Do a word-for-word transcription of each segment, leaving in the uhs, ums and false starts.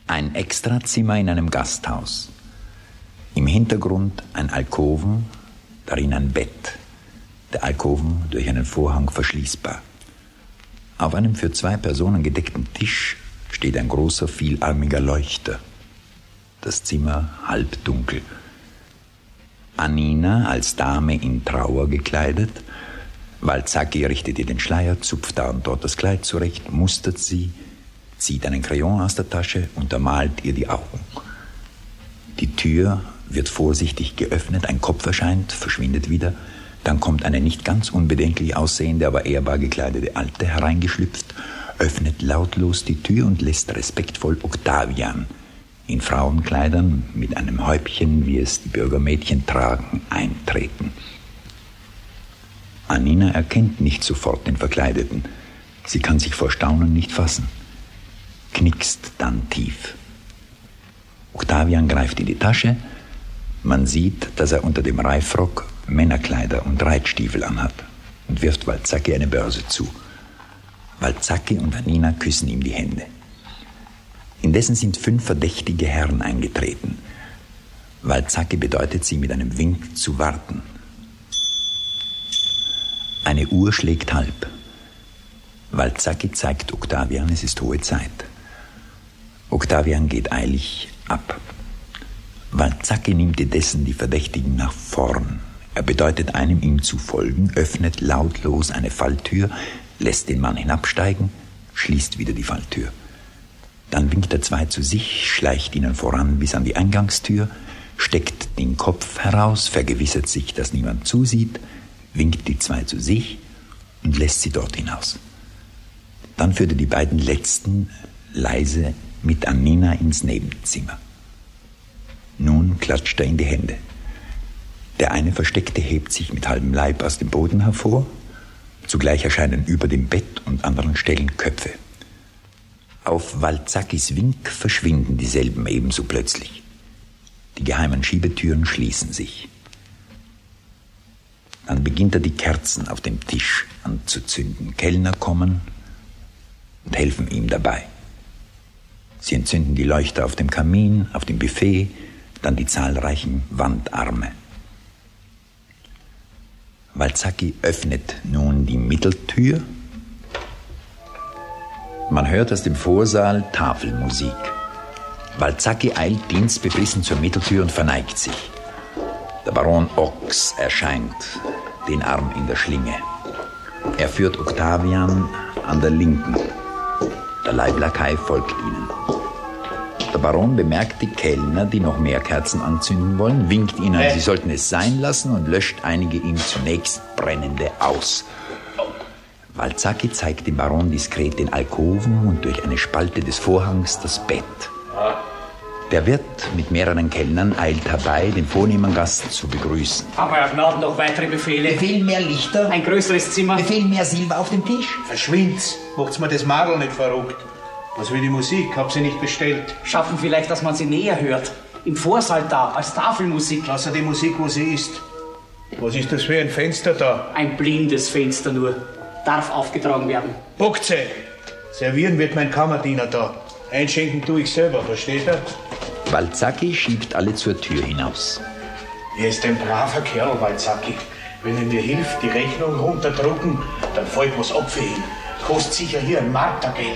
Ein Extrazimmer in einem Gasthaus. Im Hintergrund ein Alkoven, darin ein Bett. Der Alkoven durch einen Vorhang verschließbar. Auf einem für zwei Personen gedeckten Tisch steht ein großer, vielarmiger Leuchter. Das Zimmer halbdunkel. Annina als Dame in Trauer gekleidet. Valzacchi richtet ihr den Schleier, zupft da und dort das Kleid zurecht, mustert sie, zieht einen Crayon aus der Tasche, untermalt ihr die Augen. Die Tür wird vorsichtig geöffnet, ein Kopf erscheint, verschwindet wieder. Dann kommt eine nicht ganz unbedenklich aussehende, aber ehrbar gekleidete Alte hereingeschlüpft, öffnet lautlos die Tür und lässt respektvoll Octavian in Frauenkleidern mit einem Häubchen, wie es die Bürgermädchen tragen, eintreten. Annina erkennt nicht sofort den Verkleideten. Sie kann sich vor Staunen nicht fassen. Knickst dann tief. Octavian greift in die Tasche. Man sieht, dass er unter dem Reifrock Männerkleider und Reitstiefel anhat und wirft Valzacchi eine Börse zu. Valzacchi und Annina küssen ihm die Hände. Indessen sind fünf verdächtige Herren eingetreten. Valzacchi bedeutet sie mit einem Wink zu warten. Eine Uhr schlägt halb. Valzacchi zeigt Octavian, es ist hohe Zeit. Octavian geht eilig ab. Valzacchi nimmt indessen die Verdächtigen nach vorn. Er bedeutet einem, ihm zu folgen, öffnet lautlos eine Falltür, lässt den Mann hinabsteigen, schließt wieder die Falltür. Dann winkt er zwei zu sich, schleicht ihnen voran bis an die Eingangstür, steckt den Kopf heraus, vergewissert sich, dass niemand zusieht, winkt die zwei zu sich und lässt sie dort hinaus. Dann führt er die beiden Letzten leise mit Annina ins Nebenzimmer. Nun klatscht er in die Hände. Der eine Versteckte hebt sich mit halbem Leib aus dem Boden hervor. Zugleich erscheinen über dem Bett und anderen Stellen Köpfe. Auf Valzackis Wink verschwinden dieselben ebenso plötzlich. Die geheimen Schiebetüren schließen sich. Dann beginnt er, die Kerzen auf dem Tisch anzuzünden. Kellner kommen und helfen ihm dabei. Sie entzünden die Leuchter auf dem Kamin, auf dem Buffet, dann die zahlreichen Wandarme. Valzacchi öffnet nun die Mitteltür. Man hört aus dem Vorsaal Tafelmusik. Valzacchi eilt dienstbeflissen zur Mitteltür und verneigt sich. Der Baron Ochs erscheint, den Arm in der Schlinge. Er führt Octavian an der Linken. Der Leiblakai folgt ihnen. Der Baron bemerkt die Kellner, die noch mehr Kerzen anzünden wollen, winkt ihnen, äh. sie sollten es sein lassen und löscht einige ihm zunächst brennende aus. Valzacchi zeigt dem Baron diskret den Alkoven und durch eine Spalte des Vorhangs das Bett. Der Wirt mit mehreren Kellnern eilt herbei, den vornehmen Gast zu begrüßen. Aber Herr Gnaden, noch weitere Befehle. Befehl mehr Lichter. Ein größeres Zimmer. Befehl mehr Silber auf dem Tisch. Verschwind's. Macht's mir das Madel nicht verrückt. Was will die Musik? Hab sie nicht bestellt. Schaffen vielleicht, dass man sie näher hört. Im Vorsaal da, als Tafelmusik. Lass die Musik, wo sie ist. Was ist das für ein Fenster da? Ein blindes Fenster nur. Darf aufgetragen werden. Buckze! Servieren wird mein Kammerdiener da. Einschenken tue ich selber, versteht er? Valzacchi schiebt alle zur Tür hinaus. Er ist ein braver Kerl, Valzacchi. Wenn er mir hilft, die Rechnung runterdrucken, dann fällt was ab für ihn. Kostet sicher hier ein Martergeld.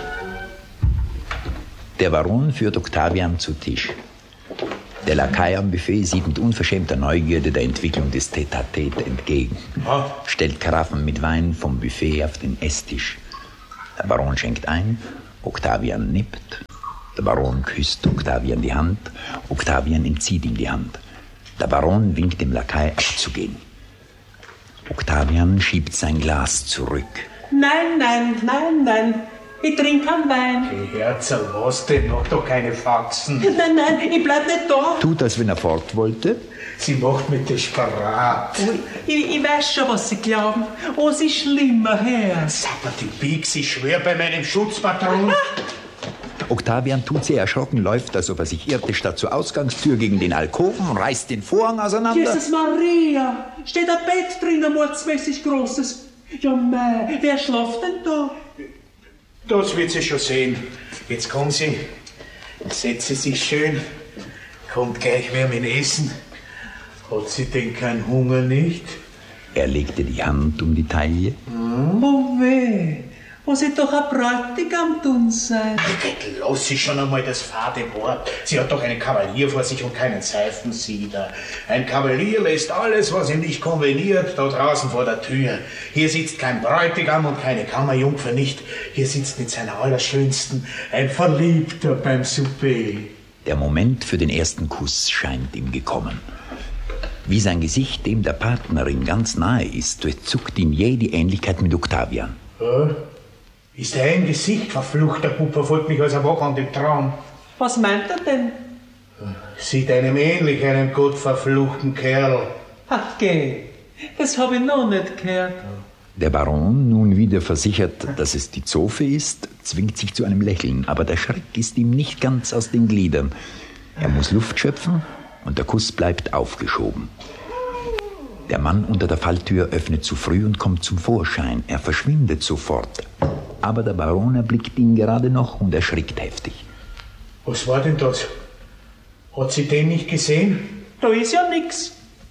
Der Baron führt Octavian zu Tisch. Der Lakai am Buffet sieht mit unverschämter Neugierde der Entwicklung des Tête-à-Tête entgegen. Ah. Stellt Karaffen mit Wein vom Buffet auf den Esstisch. Der Baron schenkt ein, Octavian nippt. Der Baron küsst Octavian die Hand. Octavian entzieht ihm die Hand. Der Baron winkt dem Lakai abzugehen. Octavian schiebt sein Glas zurück. Nein, nein, nein, nein. Ich trinke keinen Wein. Hey, Herzl, was denn? Mach doch keine Faxen. Nein, nein, ich bleib nicht da. Tut, als wenn er fort wollte. Sie macht mit Desperat. Oh, ich, ich weiß schon, was Sie glauben. Oh, Sie schlimmer Herr. Sapper die Pieks, ich schwör bei meinem Schutzpatron. Octavian tut sehr erschrocken, läuft, als ob er sich irrte, statt zur Ausgangstür gegen den Alkoven, reißt den Vorhang auseinander. Jesus Maria, steht ein Bett drin, ein mordsmäßig großes. Ja, mei, wer schlaft denn da? Das wird sie schon sehen. Jetzt kommen Sie. Setze sich schön. Kommt gleich wer mit Essen. Hat sie denn keinen Hunger nicht? Er legte die Hand um die Taille. Oh weh, was ich doch ein Bräutigam tun sein. Lass sie schon einmal das fade Wort. Sie hat doch einen Kavalier vor sich und keinen Seifensieder. Ein Kavalier lässt alles, was ihm nicht konveniert, da draußen vor der Tür. Hier sitzt kein Bräutigam und keine Kammerjungfer nicht. Hier sitzt mit seiner Allerschönsten ein Verliebter beim Souper. Der Moment für den ersten Kuss scheint ihm gekommen. Wie sein Gesicht dem der Partnerin ganz nahe ist, durchzuckt ihn je die Ähnlichkeit mit Octavian. Ja, ist ein Gesicht verfluchter Bub, verfolgt mich als ein Wachhund im Traum. Was meint er denn? Sieht einem ähnlich, einem gottverfluchten Kerl. Ach geh, das hab ich noch nicht gehört. Der Baron, nun wieder versichert, dass es die Zofe ist, zwingt sich zu einem Lächeln, aber der Schreck ist ihm nicht ganz aus den Gliedern. Er muss Luft schöpfen und der Kuss bleibt aufgeschoben. Der Mann unter der Falltür öffnet zu früh und kommt zum Vorschein. Er verschwindet sofort. Aber der Baron erblickt ihn gerade noch und erschrickt heftig. Was war denn das? Hat sie den nicht gesehen? Da ist ja nix.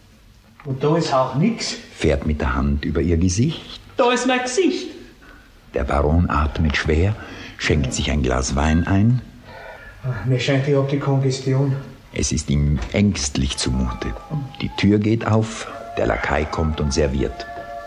Und da ist auch nix. Fährt mit der Hand über ihr Gesicht. Da ist mein Gesicht. Der Baron atmet schwer, schenkt sich ein Glas Wein ein. Ach, mir scheint, ich hab die Kongestion. Es ist ihm ängstlich zumute. Die Tür geht auf, der Lakai kommt und serviert.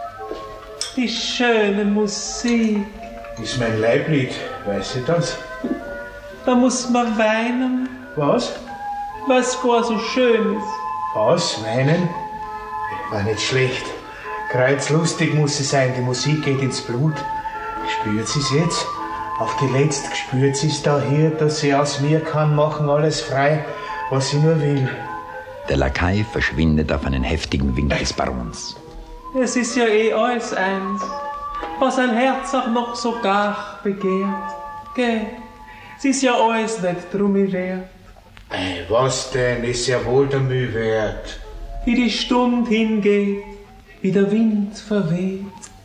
Die schöne Musik. Ist mein Leiblied, weißt du das? Da muss man weinen, Was? weil es gar so schön ist. Was? Weinen? War nicht schlecht. Kreuzlustig muss sie sein, die Musik geht ins Blut. Spürt sie's jetzt? Auf die Letzte spürt sie's da hier, dass sie aus mir kann machen alles frei, was sie nur will. Der Lakai verschwindet auf einen heftigen Wink des Barons. Es ist ja eh alles eins, was ein Herz auch noch so gar begehrt. Gell, es ist ja alles nicht drum wert. Ei, was denn, ist ja wohl der Mühe wert. Wie die Stund hingeht, wie der Wind verweht,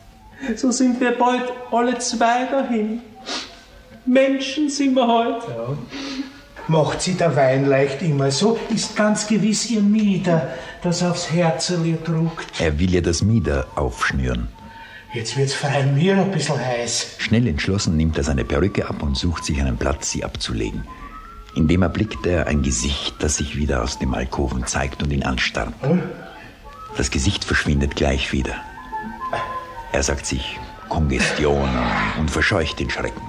so sind wir bald alle zwei dahin. Menschen sind wir heute. Ja. Macht sie der Wein leicht immer so, ist ganz gewiss ihr Mieder, das aufs Herzl ihr druckt. Er will ihr das Mieder aufschnüren. Jetzt wird's frei mir ein bisschen heiß. Schnell entschlossen nimmt er seine Perücke ab und sucht sich einen Platz, sie abzulegen. Indem erblickt er ein Gesicht, das sich wieder aus dem Alkoven zeigt und ihn anstarrt. Hm? Das Gesicht verschwindet gleich wieder. Er sagt sich Kongestion und verscheucht den Schrecken.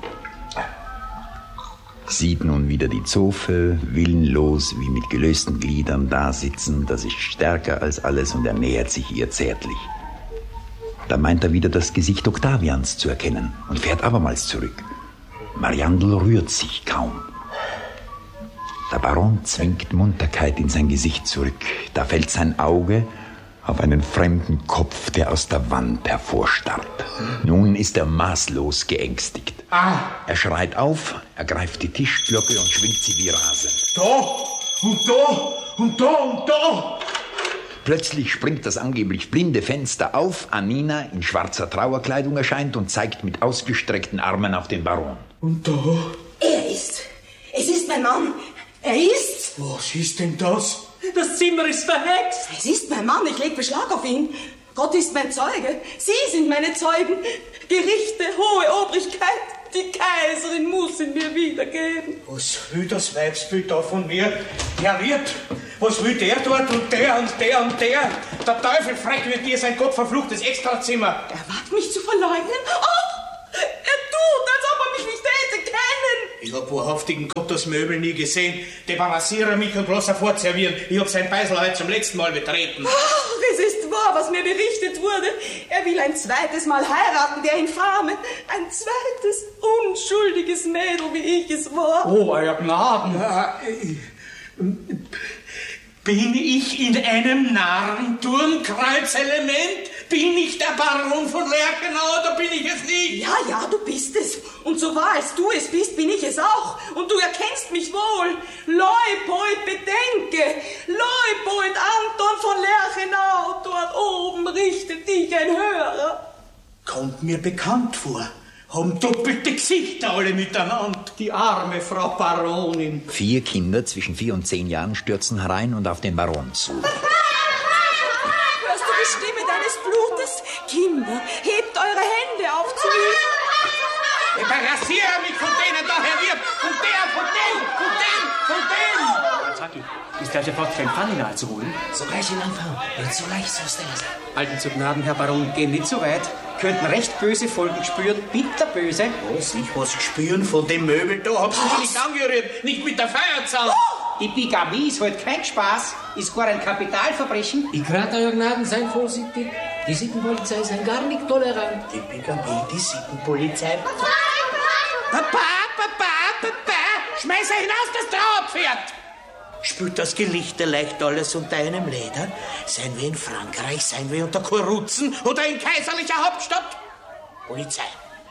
Sieht nun wieder die Zofe, willenlos wie mit gelösten Gliedern da sitzen, das ist stärker als alles und er nähert sich ihr zärtlich. Da meint er wieder das Gesicht Octavians zu erkennen und fährt abermals zurück. Mariandel rührt sich kaum. Der Baron zwingt Munterkeit in sein Gesicht zurück. Da fällt sein Auge auf einen fremden Kopf, der aus der Wand hervorstarrt. Nun ist er maßlos geängstigt. Ah. Er schreit auf, ergreift die Tischglocke und schwingt sie wie rasend. Da und da und da und da. Plötzlich springt das angeblich blinde Fenster auf. Anina in schwarzer Trauerkleidung erscheint und zeigt mit ausgestreckten Armen auf den Baron. Und da? Er ist. Es ist mein Mann. Er ist. Was ist denn das? Das Zimmer ist verhext. Es ist mein Mann. Ich leg Beschlag auf ihn. Gott ist mein Zeuge. Sie sind meine Zeugen. Gerichte, hohe Obrigkeit. Die Kaiserin muss ihn mir wiedergeben. Was will das Weibsbild da von mir? Herr Wirt, was will der dort und der und der und der? Der Teufel frech wird dir sein gottverfluchtes Extrazimmer. Er wagt mich zu verleugnen. Oh, er tut, als ob er mich nicht hätte kennen. Ich hab wahrhaftigen Gottesmöbel nie gesehen. Debarrassiere mich und lass er fortservieren. Ich hab sein Beisel heute zum letzten Mal betreten. Ach, es ist wahr, was mir berichtet wurde. Er will ein zweites Mal heiraten, der Infame. Ein zweites, unschuldiges Mädel, wie ich es war. Oh, euer Gnaden. Ja, bin ich in einem Narrenturnkreuzelement? Bin ich der Baron von Lerchenau oder bin ich es nicht? Ja, ja, du bist es. Und so wahr als du es bist, bin ich es auch. Und du erkennst mich wohl. Leupold, bedenke. Leupold Anton von Lerchenau. Dort oben richtet dich ein Hörer. Kommt mir bekannt vor. haben doppelte Gesichter alle miteinander. Die arme Frau Baronin. Vier Kinder zwischen vier und zehn Jahren stürzen herein und auf den Baron zu. Hörst du die Stimme deines Blutes? Kinder, hebt eure Hände auf zu mir. Ich rasiere mich von denen da, Herr Wirt. Von der, von dem, von dem, von dem. Zacki, ist der sofort kein Fanny zu holen? So gleich in Anfang. Wird so leicht so stellen. Alten zu Gnaden, Herr Baron, gehen nicht so weit. Könnten recht böse Folgen spüren, bitterböse. Was, ich was spüren von dem Möbel da? Hab's mich nicht angerührt, nicht mit der Feuerzahl. Die Bigamie ist halt kein Spaß, ist gar ein Kapitalverbrechen. Ich rate, Euer Gnaden, seien vorsichtig. Die Sittenpolizei sind gar nicht tolerant. Die Bigamie, die Sittenpolizei. Papa, Papa, Papa, schmeiß er hinaus das Trauerpferd! Spült das Gelichter leicht alles unter einem Leder? Seien wir in Frankreich, seien wir unter Kuruzen oder in kaiserlicher Hauptstadt? Polizei.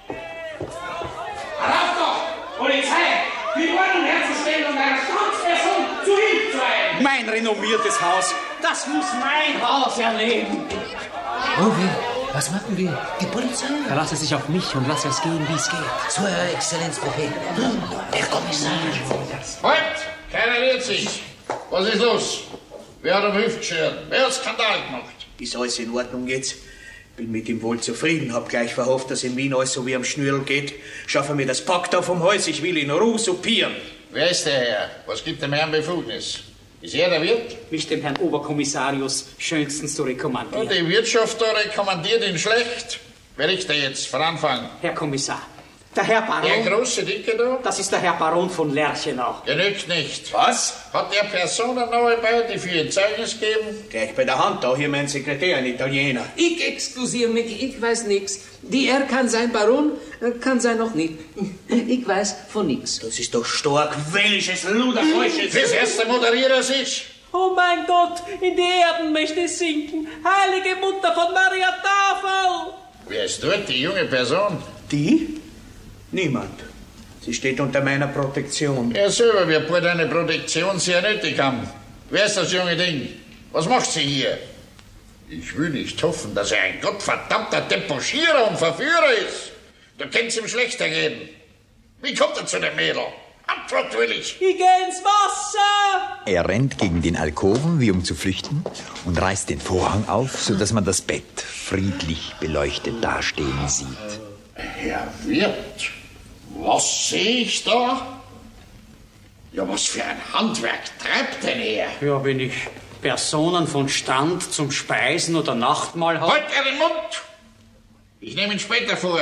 Herauf doch! Polizei! Die Ordnung herzustellen und einer Staatsperson zu Hilfe zu eilen! Mein renommiertes Haus, das muss mein Haus erleben. Oh, wie? Was machen wir? Die Polizei? Verlasse sich auf mich und lasse es gehen, wie es geht. So, Euer Exzellenzbefehl. Herr Kommissar. Halt! Keiner rührt sich. Was ist los? Wer hat am Hüftscheren? Wer hat Skandal gemacht? Ist alles in Ordnung jetzt? Bin mit ihm wohl zufrieden, hab gleich verhofft, dass in Wien alles so wie am Schnürl geht. Schaffe mir das Pack da vom Hals, ich will in Ruhe soupieren. Wer ist der Herr? Was gibt dem Herrn Befugnis? Ist er der Wirt? Mich dem Herrn Oberkommissarius schönstens zu rekommandieren. Und die Wirtschaft da rekommandiert ihn schlecht. Wer richte jetzt von Anfang? Herr Kommissar, der Herr Baron... Der große Dicke da? Das ist der Herr Baron von Lerchenau. Genügt nicht. Was? Hat der Personen neu bei, die für ihr Zeugnis geben? Gleich bei der Hand, da hier mein Sekretär, ein Italiener. Ich exklusiere mich, ich weiß nichts. Die er kann sein Baron, kann sein noch nicht. Ich weiß von nichts. Das ist doch stark welsches Luderfreusches. Fürs erste Moderierer sich. Oh mein Gott, in die Erden möchte ich sinken. Heilige Mutter von Maria Tafel. Wer ist dort, die junge Person? Die? Niemand. Sie steht unter meiner Protektion. Er selber wird bald eine Protektion sehr nötig haben. Wer ist das junge Ding? Was macht sie hier? Ich will nicht hoffen, dass er ein gottverdammter Debauchierer und Verführer ist. Du kennst ihm schlechter gehen. Wie kommt er zu dem Mädel? Antwort will ich. Ich geh ins Wasser. Er rennt gegen den Alkoven, wie um zu flüchten, und reißt den Vorhang auf, sodass man das Bett friedlich beleuchtet dastehen sieht. Herr Wirt, was sehe ich da? Ja, was für ein Handwerk treibt denn er? Ja, wenn ich Personen von Stand zum Speisen oder Nachtmahl habe... Halt er den Mund! Ich nehme ihn später vor.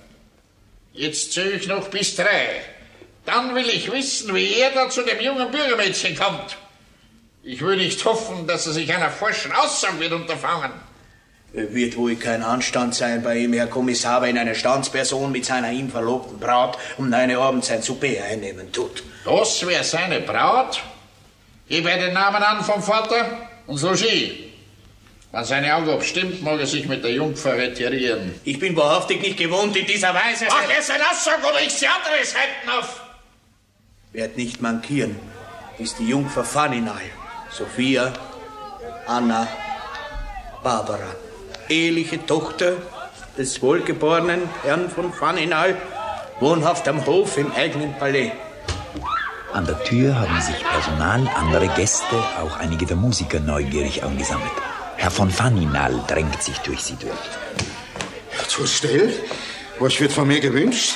Jetzt zähle ich noch bis drei. Dann will ich wissen, wie er da zu dem jungen Bürgermädchen kommt. Ich will nicht hoffen, dass er sich einer forschen Aussage wird unterfangen. Wird wohl kein Anstand sein bei ihm, Herr Kommissar, wenn eine Standsperson mit seiner ihm verlobten Braut um neun Uhr abends sein Souper einnehmen tut. Das wäre seine Braut? Gib er den Namen an vom Vater und so Logis. Wenn seine Auge abstimmt, mag er sich mit der Jungfer retirieren. Ich bin wahrhaftig nicht gewohnt, in dieser Weise... Mach er seine Aussage oder ich sie andere Seiten auf! Werd nicht mankieren, ist die Jungfer Faninal, Sophia, Anna, Barbara. Eheliche Tochter des wohlgeborenen Herrn von Faninal, wohnhaft am Hof im eigenen Palais. An der Tür haben sich Personal, andere Gäste, auch einige der Musiker neugierig angesammelt. Herr von Faninal drängt sich durch sie durch. Zu still? Was wird von mir gewünscht?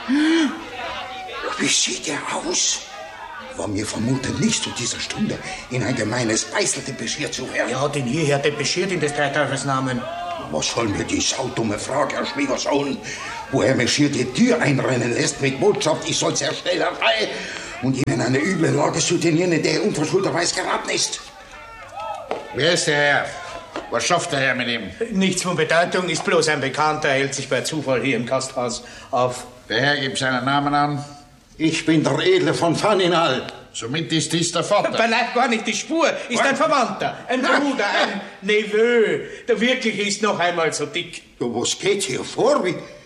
Wie sieht er aus? War mir vermutet, nicht zu dieser Stunde in ein gemeines Beißel depeschiert zu werden. Wer hat ihn hierher depeschiert in des Dreiteufels Namen? Was soll mir die saudumme Frage, Herr Schwiegersohn? Wo er mir schier die Tür einrennen lässt mit Botschaft, ich soll sehr schnell herbei und Ihnen eine üble Lage soutenieren, in der er unverschulterweise geraten ist. Wer ist der Herr? Was schafft der Herr mit ihm? Nichts von Bedeutung, ist bloß ein Bekannter, hält sich bei Zufall hier im Gasthaus auf. Der Herr gibt seinen Namen an. Ich bin der Edle von Faninal. Somit ist dies der Vater. Bleibt gar nicht die Spur, ist ein Verwandter, ein Bruder, ein Neveu. Der wirklich ist noch einmal so dick. Was geht hier vor? Wie,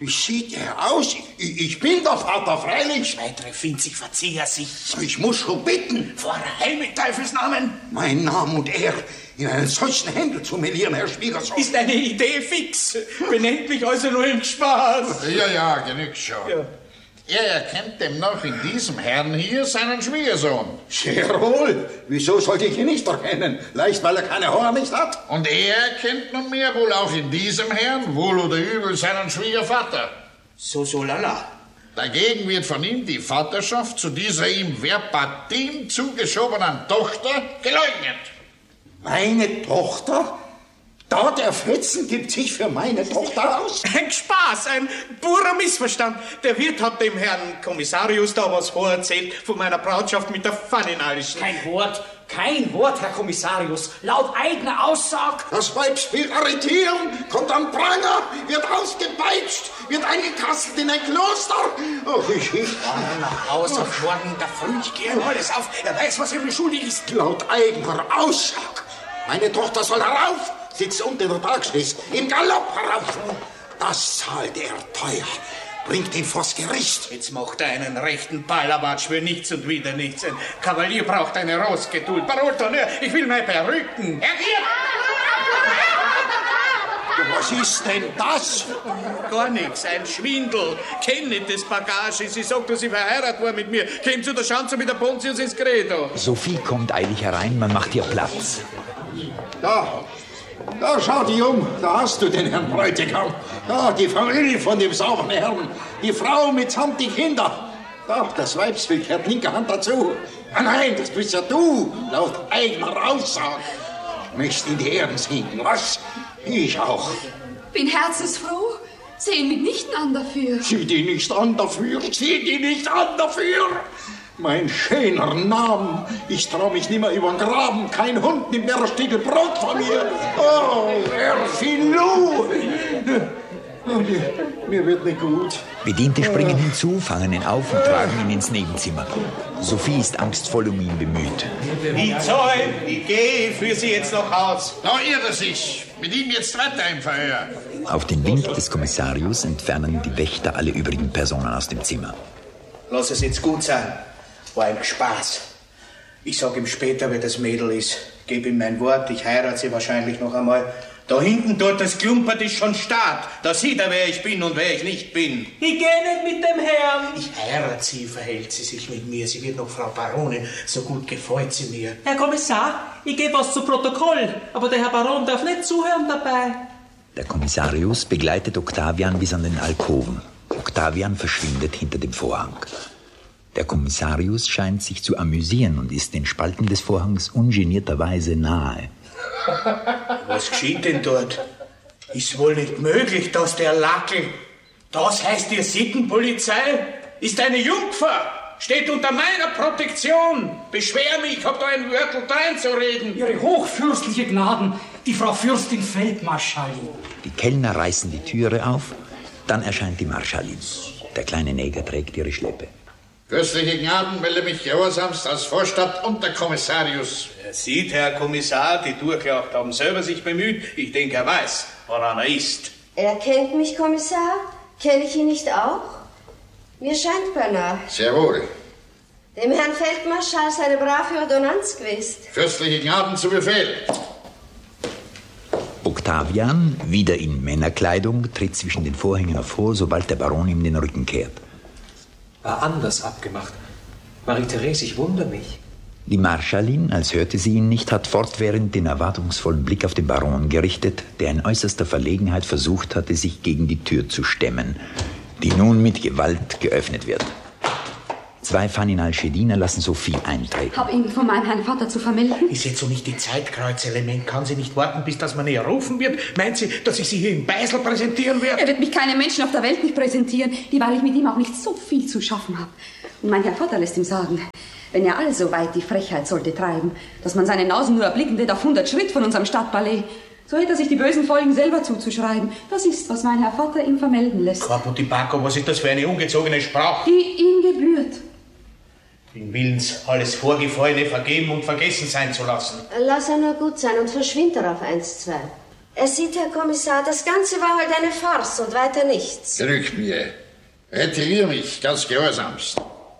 Wie sieht er aus? Ich, ich bin der Vater, freilich. Weitere Finzig verzehr sich. Ich muss schon bitten. Vor heim mit Teufels Namen. Mein Name und er in einen solchen Händel zu melieren, Herr Schwiegersohn. Ist eine Idee fix. Benennt mich also nur im Spaß. Ja, ja, genug schon. Ja. Er erkennt demnach in diesem Herrn hier seinen Schwiegersohn. Sehr wohl. Wieso sollte ich ihn nicht erkennen? Leicht, weil er keine Haare nicht hat? Und er erkennt nunmehr wohl auch in diesem Herrn, wohl oder übel, seinen Schwiegervater. So, so lala. Dagegen wird von ihm die Vaterschaft zu dieser ihm verbatim zugeschobenen Tochter geleugnet. Meine Tochter? Da der Fritzen gibt sich für meine Tochter aus? Ein Spaß, ein purer Missverstand. Der Wirt hat dem Herrn Kommissarius da was vorerzählt von meiner Brautschaft mit der Pfannenalischen. Kein Wort, kein Wort, Herr Kommissarius. Laut eigener Aussage. Das Weib will arretieren, kommt am Pranger, wird ausgepeitscht, wird eingekasselt in ein Kloster. Ach, ich, ich. Nach Hause morgen, da früh, ich gehe alles auf. Er weiß, was er mir schuldig ist. Laut eigener Aussage. Meine Tochter soll herauf. Sitzt unten in der Parkschließ, im Galopp herauf. Das zahlt er teuer. Bringt ihn vors Gericht. Jetzt macht er einen rechten Palabatsch für nichts und wieder nichts. Ein Kavalier braucht eine Rossgeduld. Paroltoneur, ich will mein Perücken. Herr Gier! Was ist denn das? Gar nichts, ein Schwindel. Kenn nicht das Bagage. Sie sagt, dass sie verheiratet war mit mir. Käm zu der Schanze mit der Pontius ins Credo. Sophie kommt eilig herein, man macht ihr Platz. Da, da schau dich um. Da hast du den Herrn Bräutigam. Da, die Familie von dem sauberen Herrn. Die Frau mitsamt die Kinder. Da, das Weibsbild gehört linke Hand dazu. Ah, nein, das bist ja du, laut eigener Aussage. Möchtest in die Ehren sinken, was? Ich auch. Bin herzensfroh. Sehen mich nicht an dafür. Sieh die nicht an dafür, sieh die nicht an dafür. Mein schöner Name. Ich trau mich nimmer übern Graben. Kein Hund nimmt mehr ein Stück Brot von mir. Oh, Erfilou. Oh, mir, mir wird nicht gut. Bediente springen hinzu, fangen ihn auf und tragen ihn ins Nebenzimmer. Sophie ist angstvoll um ihn bemüht. Ich zahl, ich gehe, ich führe Sie jetzt nach Haus. Da irrt er sich. Mit ihm jetzt weiter im Verhör. Auf den Wink des Kommissarius entfernen die Wächter alle übrigen Personen aus dem Zimmer. Lass es jetzt gut sein. War ein Spaß. Ich sag ihm später, wer das Mädel ist. Gebe ihm mein Wort, ich heirate sie wahrscheinlich noch einmal. Da hinten dort, das Klumpert ist schon Start. Da sieht er, wer ich bin und wer ich nicht bin. Ich geh nicht mit dem Herrn. Ich heirate sie, verhält sie sich mit mir. Sie wird noch Frau Baronin. So gut gefällt sie mir. Herr Kommissar, ich gebe was zu Protokoll, aber der Herr Baron darf nicht zuhören dabei. Der Kommissarius begleitet Octavian bis an den Alkoven. Octavian verschwindet hinter dem Vorhang. Der Kommissarius scheint sich zu amüsieren und ist den Spalten des Vorhangs ungenierterweise nahe. Was geschieht denn dort? Ist wohl nicht möglich, dass der Lackel... Das heißt, ihr Sittenpolizei ist eine Jungfer, steht unter meiner Protektion. Beschwer mich, ich hab da ein Wörtel dreinzureden. Ihre hochfürstliche Gnaden, die Frau Fürstin Feldmarschallin. Die Kellner reißen die Türe auf, dann erscheint die Marschallin. Der kleine Neger trägt ihre Schleppe. Fürstliche Gnaden, melde mich gehorsamst als Vorstadt und der Kommissarius. Er sieht, Herr Kommissar, die Durchlaucht haben selber sich bemüht. Ich denke, er weiß, woran er ist. Er kennt mich, Kommissar? Kenne ich ihn nicht auch? Mir scheint beinahe. Sehr wohl. Dem Herrn Feldmarschall seine brave Ordonnanz gewesen. Fürstliche Gnaden zu Befehl. Octavian, wieder in Männerkleidung, tritt zwischen den Vorhängen hervor, sobald der Baron ihm den Rücken kehrt. War anders abgemacht. Marie-Therese, ich wundere mich. Die Marschallin, als hörte sie ihn nicht, hat fortwährend den erwartungsvollen Blick auf den Baron gerichtet, der in äußerster Verlegenheit versucht hatte, sich gegen die Tür zu stemmen, die nun mit Gewalt geöffnet wird. Zwei faninalsche Diener lassen Sophie eintreten. Hab ihn von meinem Herrn Vater zu vermelden. Ist jetzt so nicht die Zeitkreuz-Element? Kann sie nicht warten, bis das man ihr rufen wird? Meint sie, dass ich sie hier im Beisel präsentieren werde? Er wird mich keinem Menschen auf der Welt nicht präsentieren, dieweil ich mit ihm auch nicht so viel zu schaffen habe. Und mein Herr Vater lässt ihm sagen, wenn er also weit die Frechheit sollte treiben, dass man seine Nasen nur erblicken wird auf hundert Schritt von unserem Stadtpalais, so hätte er sich die bösen Folgen selber zuzuschreiben. Das ist, was mein Herr Vater ihm vermelden lässt. Capo Bacco, was ist das für eine ungezogene Sprache? Die ihm gebührt. Den Willens, alles Vorgefallene vergeben und vergessen sein zu lassen. Lass er nur gut sein und verschwind darauf eins, zwei. Er sieht, Herr Kommissar, das Ganze war halt eine Farce und weiter nichts. Drück mir. Retirier mich, ganz gehorsamst.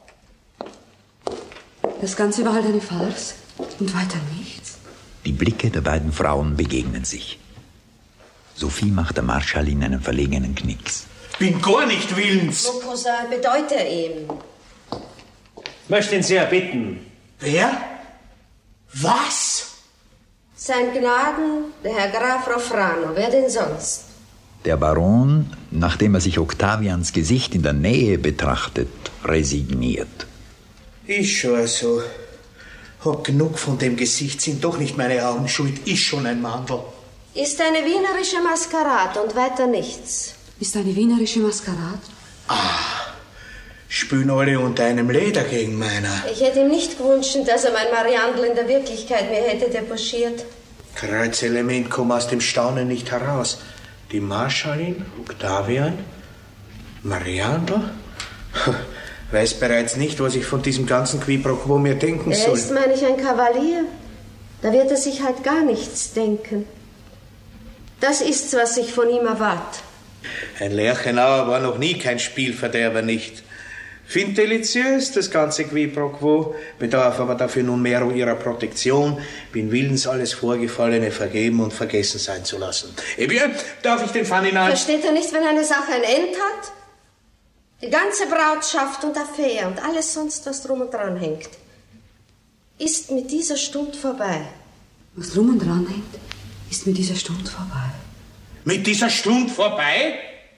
Das Ganze war halt eine Farce und weiter nichts. Die Blicke der beiden Frauen begegnen sich. Sophie macht der Marschallin einen verlegenen Knicks. Bin gar nicht willens. Mon Cousin, bedeute er ihm. Möchte ihn sehr bitten. Wer? Was? Sein Gnaden, der Herr Graf Rofrano, wer denn sonst? Der Baron, nachdem er sich Octavians Gesicht in der Nähe betrachtet, resigniert. Ist schon so. Hab genug von dem Gesicht, sind doch nicht meine Augen schuld, ist schon ein Mandel. Ist eine wienerische Maskerade und weiter nichts. Ist eine wienerische Maskerade? Ah, spülen alle unter einem Leder gegen meiner. Ich hätte ihm nicht gewünscht, dass er mein Mariandel in der Wirklichkeit mir hätte debauchiert. Kreuzelement komm aus dem Staunen nicht heraus. Die Marschallin, Octavian, Mariandel? Weiß bereits nicht, was ich von diesem ganzen Quiproquo mir denken er soll. Er ist, meine ich, ein Kavalier. Da wird er sich halt gar nichts denken. Das ist's, was ich von ihm erwarte. Ein Lerchenauer war noch nie kein Spielverderber, nicht. Find deliziös, das ganze Quiproquo, bedarf aber dafür nunmehr ihrer Protektion, bin willens, alles Vorgefallene vergeben und vergessen sein zu lassen. Eh bien, darf ich den Faninal... Versteht er nicht, wenn eine Sache ein End hat? Die ganze Brautschaft und Affäre und alles sonst, was drum und dran hängt, ist mit dieser Stunde vorbei. Was drum und dran hängt, ist mit dieser Stunde vorbei. Mit dieser Stunde vorbei?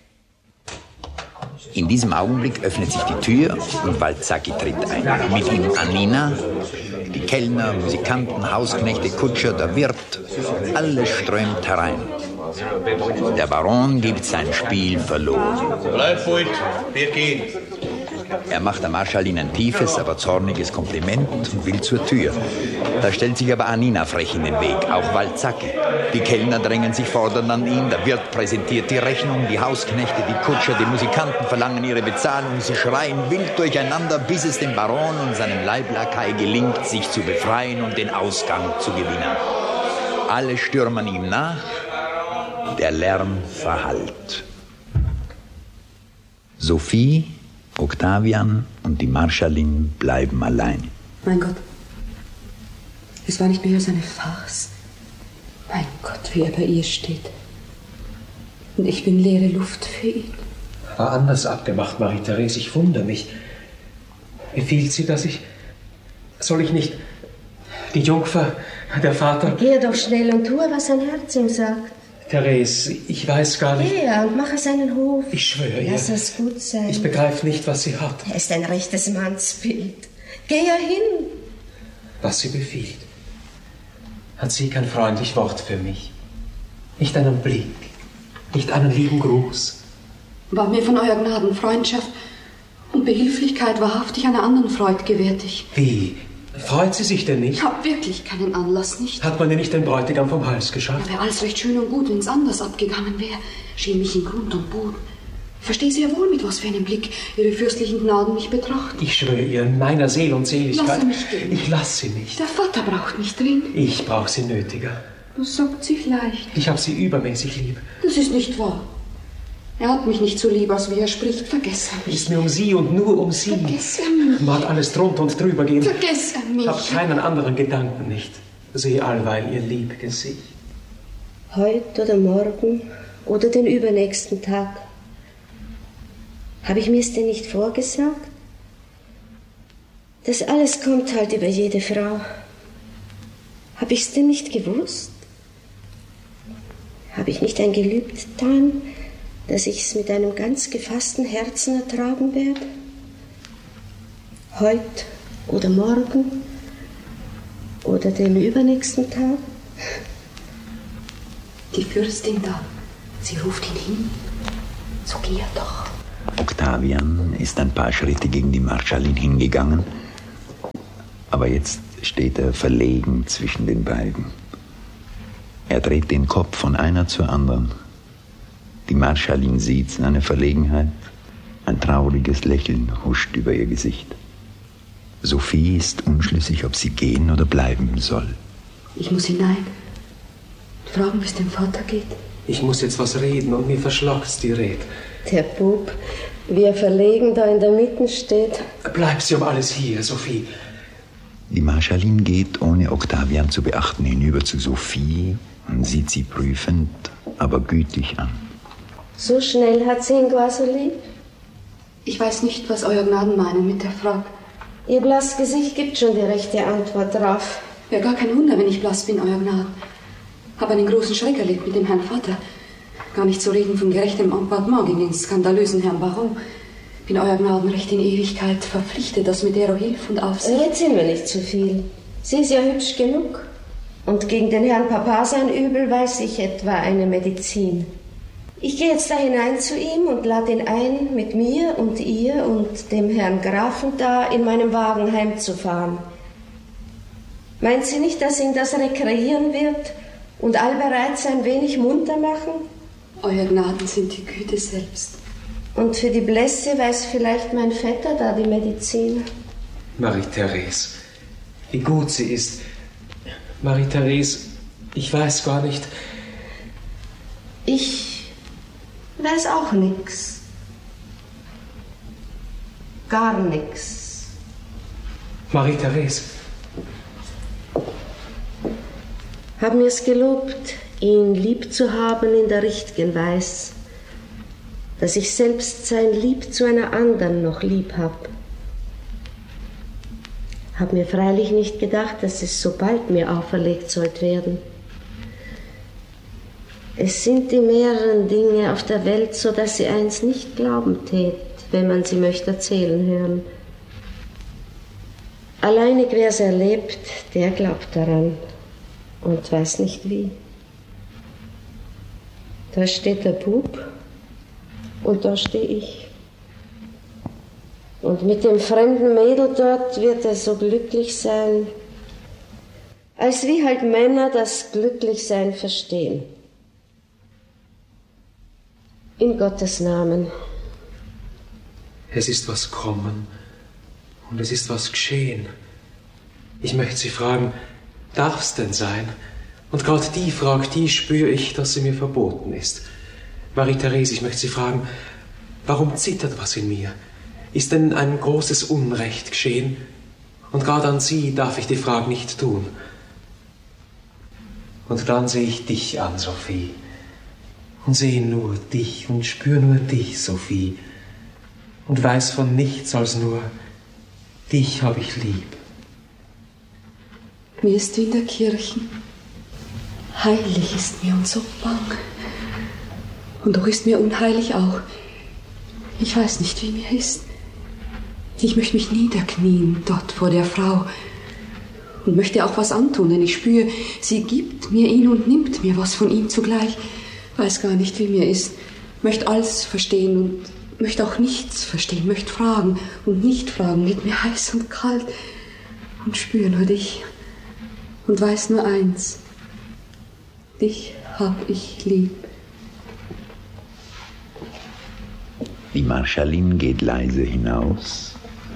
In diesem Augenblick öffnet sich die Tür und Balzacchi tritt ein. Mit ihm Annina, die Kellner, Musikanten, Hausknechte, Kutscher, der Wirt. Alles strömt herein. Der Baron gibt sein Spiel verloren. Bleib ruhig, wir gehen. Er macht der Marschallin ein tiefes, aber zorniges Kompliment und will zur Tür. Da stellt sich aber Annina frech in den Weg, auch Balzacchi. Die Kellner drängen sich fordernd an ihn, der Wirt präsentiert die Rechnung, die Hausknechte, die Kutscher, die Musikanten verlangen ihre Bezahlung, sie schreien wild durcheinander, bis es dem Baron und seinem Leiblakai gelingt, sich zu befreien und den Ausgang zu gewinnen. Alle stürmen ihm nach, der Lärm verhallt. Sophie, Octavian und die Marschallin bleiben allein. Mein Gott, es war nicht mehr als eine Farce. Mein Gott, wie er bei ihr steht. Und ich bin leere Luft für ihn. War anders abgemacht, Marie-Therese. Ich wundere mich. Befiehlt sie, dass ich... Soll ich nicht... Die Jungfer, der Vater... Geh doch schnell und tue, was sein Herz ihm sagt. Therese, ich weiß gar nicht... Geh und mache seinen Hof. Ich schwöre ihr... Lass es gut sein. Ich begreife nicht, was sie hat. Er ist ein rechtes Mannsbild. Geh ja hin. Was sie befiehlt. Hat sie kein freundlich Wort für mich? Nicht einen Blick, nicht einen lieben Gruß. War mir von eurer Gnaden Freundschaft und Behilflichkeit wahrhaftig einer anderen Freud gewärtig. Wie? Freut sie sich denn nicht? Ich hab wirklich keinen Anlass, nicht? Hat man ihr nicht den Bräutigam vom Hals geschafft? Ja, wäre alles recht schön und gut, wenn's anders abgegangen wäre. Schien mich in Grund und Boden. Ich verstehe sehr wohl, mit was für einem Blick Ihre fürstlichen Gnaden mich betrachten. Ich schwöre ihr in meiner Seele und Seligkeit. Lass mich gehen. Ich lass sie nicht. Der Vater braucht mich drin. Ich brauche sie nötiger. Das sagt sich leicht. Ich habe sie übermäßig lieb. Das ist nicht wahr. Er hat mich nicht so lieb, als wie er spricht. Vergiss er mich. Ist mir um sie und nur um sie. Vergiss er mich. Mag alles drunter und drüber gehen. Vergiss er mich. Hab keinen anderen Gedanken nicht. Sehe allweil ihr lieb Gesicht. Heut oder morgen oder den übernächsten Tag. Habe ich mir's denn nicht vorgesagt? Das alles kommt halt über jede Frau. Habe ich's denn nicht gewusst? Habe ich nicht ein Gelübde getan, dass ich's mit einem ganz gefassten Herzen ertragen werde? Heut oder morgen oder den übernächsten Tag? Die Fürstin da, sie ruft ihn hin. So geh er doch. Octavian ist ein paar Schritte gegen die Marschallin hingegangen, aber jetzt steht er verlegen zwischen den beiden. Er dreht den Kopf von einer zur anderen. Die Marschallin sieht seine Verlegenheit. Ein trauriges Lächeln huscht über ihr Gesicht. Sophie ist unschlüssig, ob sie gehen oder bleiben soll. Ich muss hinein. fragen, wie es dem Vater geht? Ich muss jetzt was reden und mir verschlagt's die Red. Der Bub, wie er verlegen da in der Mitte steht. Bleib sie um alles hier, Sophie. Die Marschallin geht, ohne Octavian zu beachten, hinüber zu Sophie und sieht sie prüfend, aber gütig an. So schnell hat sie ihn quasi lieb? Ich weiß nicht, was Euer Gnaden meinen mit der Frage. Ihr blasses Gesicht gibt schon die rechte Antwort drauf. Ja, gar kein Wunder, wenn ich blass bin, Euer Gnaden. Hab einen großen Schreck erlebt mit dem Herrn Vater. Gar nicht zu reden von gerechtem Emportement gegen den skandalösen Herrn Baron. Bin Euer Gnaden recht in Ewigkeit verpflichtet, dass mit der Hilfe und Aufsicht... Jetzt sind wir nicht zu viel. Sie ist ja hübsch genug. Und gegen den Herrn Papa sein Übel weiß ich etwa eine Medizin. Ich gehe jetzt da hinein zu ihm und lade ihn ein, mit mir und ihr und dem Herrn Grafen da in meinem Wagen heimzufahren. Meint sie nicht, dass ihn das rekreieren wird und allbereits ein wenig munter machen? Euer Gnaden sind die Güte selbst. Und für die Blässe weiß vielleicht mein Vetter da die Medizin. Marie-Therese, wie gut sie ist. Marie-Therese, ich weiß gar nicht. Ich weiß auch nix. Gar nix. Marie-Therese. Hab mir's gelobt, ihn lieb zu haben in der richtigen Weis, dass ich selbst sein Lieb zu einer anderen noch lieb hab. Hab mir freilich nicht gedacht, dass es so bald mir auferlegt sollt werden. Es sind die mehreren Dinge auf der Welt, so dass sie eins nicht glauben tät, wenn man sie möchte erzählen hören. Alleinig wer's erlebt, der glaubt daran und weiß nicht wie. Da steht der Bub und da stehe ich. Und mit dem fremden Mädel dort wird er so glücklich sein, als wie halt Männer das Glücklichsein verstehen. In Gottes Namen. Es ist was kommen und es ist was geschehen. Ich möchte Sie fragen, darf's denn sein? Und gerade die Frage, die spüre ich, dass sie mir verboten ist. Marie-Therese, ich möchte Sie fragen, warum zittert was in mir? Ist denn ein großes Unrecht geschehen? Und gerade an Sie darf ich die Frage nicht tun. Und dann sehe ich dich an, Sophie. Und sehe nur dich und spüre nur dich, Sophie. Und weiß von nichts als nur, dich habe ich lieb. Mir ist wie in der Kirche. Heilig ist mir und so bang. Und doch ist mir unheilig auch. Ich weiß nicht, wie mir ist. Ich möchte mich niederknien dort vor der Frau und möchte auch was antun, denn ich spüre, sie gibt mir ihn und nimmt mir was von ihm zugleich. Weiß gar nicht, wie mir ist. Möchte alles verstehen und möchte auch nichts verstehen. Möchte fragen und nicht fragen. Wird mir heiß und kalt und spüre nur dich und weiß nur eins. Dich hab ich lieb. Die Marschallin geht leise hinaus.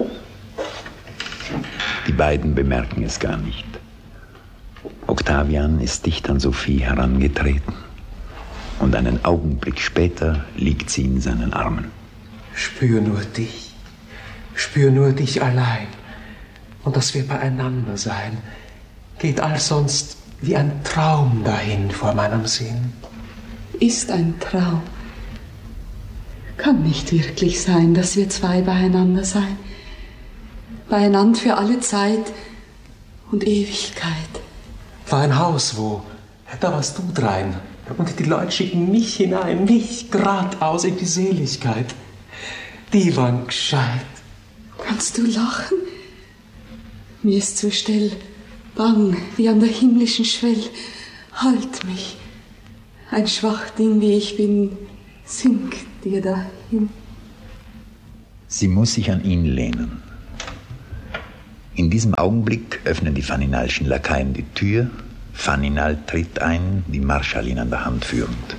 Die beiden bemerken es gar nicht. Octavian ist dicht an Sophie herangetreten. Und einen Augenblick später liegt sie in seinen Armen. Spür nur dich, spür nur dich allein. Und dass wir beieinander sein, geht all sonst wie ein Traum dahin vor meinem Sinn. Ist ein Traum. Kann nicht wirklich sein, dass wir zwei beieinander sein. Beieinander für alle Zeit und Ewigkeit. War ein Haus, wo, da warst du drein. Und die Leute schicken mich hinein, mich geradeaus in die Seligkeit. Die waren gescheit. Kannst du lachen? Mir ist so still, bang, wie an der himmlischen Schwell. Halt mich. Ein schwach Ding, wie ich bin, sinkt dir dahin. Sie muss sich an ihn lehnen. In diesem Augenblick öffnen die Faninalschen Lakaien die Tür. Faninal tritt ein, die Marschallin an der Hand führend.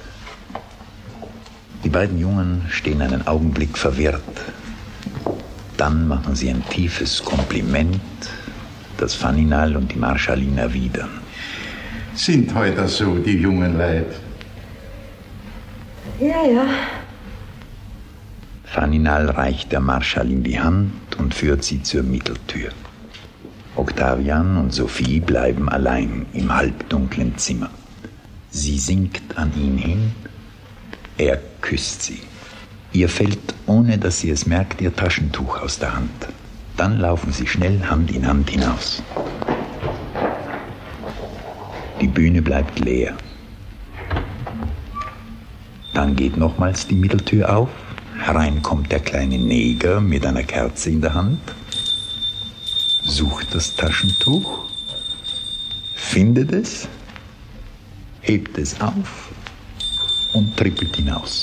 Die beiden Jungen stehen einen Augenblick verwirrt. Dann machen sie ein tiefes Kompliment, das Faninal und die Marschallin erwidern. Sind heute so, die jungen Leute. Ja, ja. Faninal reicht der Marschallin die Hand und führt sie zur Mitteltür. Octavian und Sophie bleiben allein im halbdunklen Zimmer. Sie sinkt an ihn hin, er küsst sie. Ihr fällt, ohne dass sie es merkt, ihr Taschentuch aus der Hand. Dann laufen sie schnell Hand in Hand hinaus. Die Bühne bleibt leer. Dann geht nochmals die Mitteltür auf. Herein kommt der kleine Neger mit einer Kerze in der Hand, sucht das Taschentuch, findet es, hebt es auf und trippelt hinaus.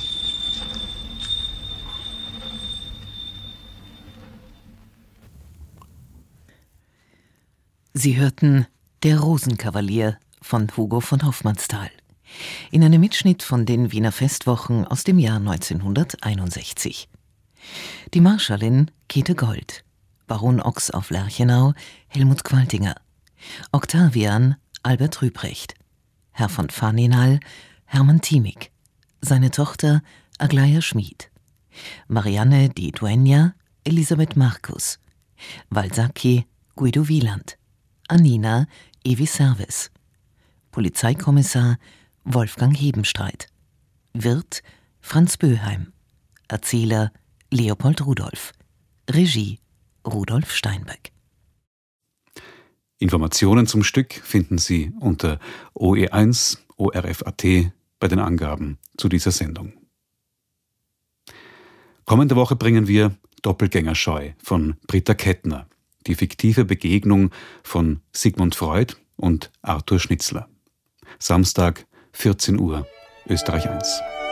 Sie hörten Der Rosenkavalier von Hugo von Hofmannsthal in einem Mitschnitt von den Wiener Festwochen aus dem Jahr neunzehnhunderteinundsechzig. Die Marschallin Käthe Gold, Baron Ochs auf Lerchenau Helmut Qualtinger, Octavian Albert Rüprecht, Herr von Faninal Hermann Thiemig, seine Tochter Aglaia Schmid, Marianne di Duegna Elisabeth Marcus, Walsacchi Guido Wieland, Annina Evi Serves, Polizeikommissar Wolfgang Hebenstreit, Wirt Franz Böheim, Erzähler Leopold Rudolph, Regie Rudolf Steinbeck. Informationen zum Stück finden Sie unter O E eins O R F Punkt A T bei den Angaben zu dieser Sendung. Kommende Woche bringen wir Doppelgängerscheu von Britta Kettner, die fiktive Begegnung von Sigmund Freud und Arthur Schnitzler. Samstag, vierzehn Uhr, Österreich eins.